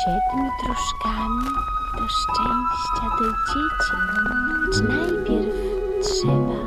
7 dróżkami do szczęścia dojdziecie, lecz najpierw trzeba